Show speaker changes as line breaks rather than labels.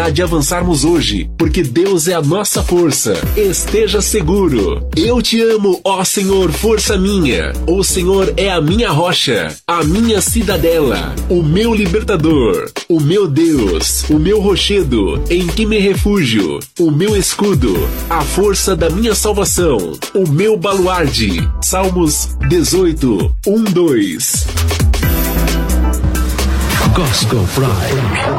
impossibilitar de avançarmos hoje, porque Deus é a nossa força. Esteja seguro. Eu te amo, ó Senhor, força minha. O Senhor é a minha rocha, a minha cidadela, o meu libertador, o meu Deus, o meu rochedo, em que me refúgio, o meu escudo, a força da minha salvação, o meu baluarde. Salmos 18, 1, 2.
Gospel Prime.